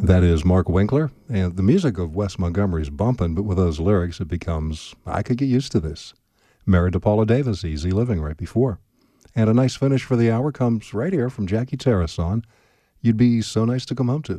That is Mark Winkler, and the music of Wes Montgomery's bumping, but with those lyrics, it becomes, I could get used to this. Married to Paula Davis, Easy Living right before. And a nice finish for the hour comes right here from Jackie Terrason, You'd Be So Nice to Come Home To.